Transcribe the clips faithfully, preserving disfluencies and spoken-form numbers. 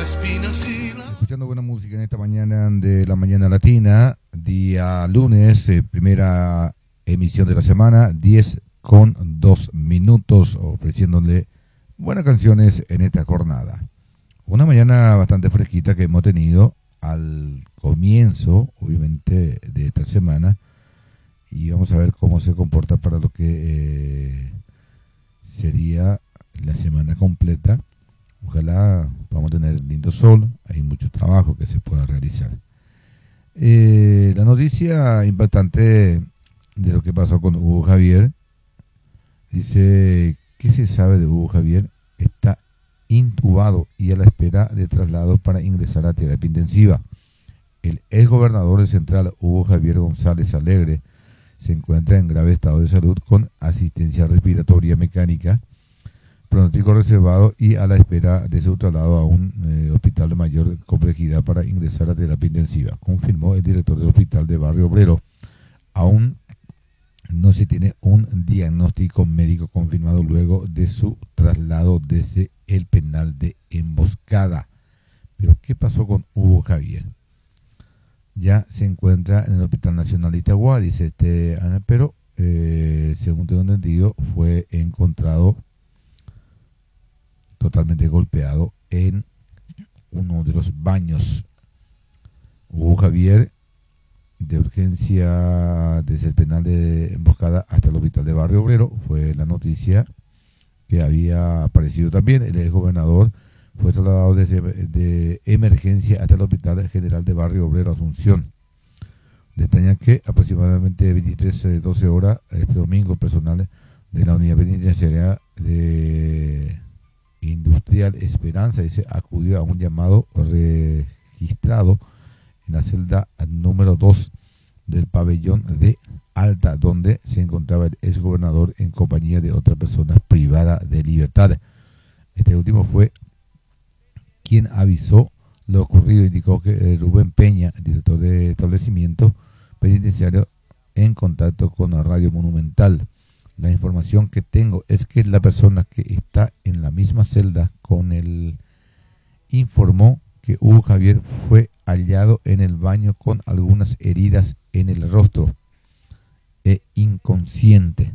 Escuchando buena música en esta mañana de la mañana latina, día lunes, eh, primera emisión de la semana, diez con dos minutos, ofreciéndole buenas canciones en esta jornada. Una mañana bastante fresquita que hemos tenido al comienzo, obviamente, de esta semana, y vamos a ver cómo se comporta para lo que eh, sería la semana completa. Ojalá vamos a tener lindo sol, hay mucho trabajo que se pueda realizar. Eh, la noticia impactante de lo que pasó con Hugo Javier, dice, ¿qué se sabe de Hugo Javier? Está intubado y a la espera de traslado para ingresar a terapia intensiva. El ex gobernador de Central, Hugo Javier González Alegre, se encuentra en grave estado de salud con asistencia respiratoria mecánica, pronóstico reservado y a la espera de su traslado a un eh, hospital de mayor complejidad para ingresar a terapia intensiva, confirmó el director del hospital de Barrio Obrero. Aún no se tiene un diagnóstico médico confirmado luego de su traslado desde el penal de Emboscada. Pero ¿qué pasó con Hugo Javier? Ya se encuentra en el Hospital Nacional de Itagua, dice este, pero eh, según tengo entendido, fue encontrado totalmente golpeado en uno de los baños. Hugo Javier, de urgencia desde el penal de Emboscada hasta el hospital de Barrio Obrero, fue la noticia que había aparecido también. El ex gobernador fue trasladado desde de emergencia hasta el hospital general de Barrio Obrero Asunción. Detalla que aproximadamente veintitrés, doce horas este domingo, personal de la unidad penitenciaria de Industrial Esperanza dice, acudió a un llamado registrado en la celda número dos del pabellón de Alta, donde se encontraba el ex gobernador en compañía de otra persona privada de libertad. Este último fue quien avisó lo ocurrido. Indicó que eh, Rubén Peña, director de establecimiento penitenciario, en contacto con la Radio Monumental. La información que tengo es que la persona que está en la misma celda con él informó que Hugo Javier fue hallado en el baño con algunas heridas en el rostro e inconsciente.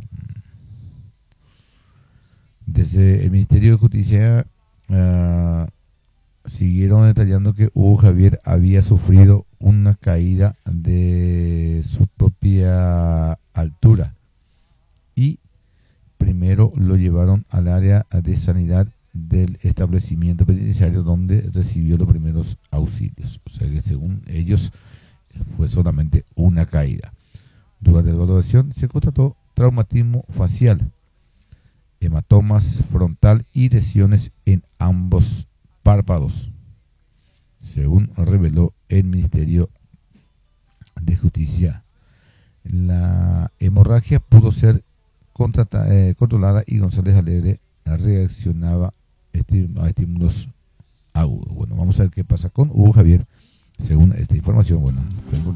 Desde el Ministerio de Justicia uh, siguieron detallando que Hugo Javier había sufrido una caída de su propia altura y primero lo llevaron al área de sanidad del establecimiento penitenciario, donde recibió los primeros auxilios. O sea que según ellos fue solamente una caída. Durante la evaluación se constató traumatismo facial, hematomas frontal y lesiones en ambos párpados, según reveló el Ministerio de Justicia. La hemorragia pudo ser eh, controlada y González Alegre reaccionaba a estímulos agudos. Bueno, vamos a ver qué pasa con Hugo Javier, según esta información. Bueno,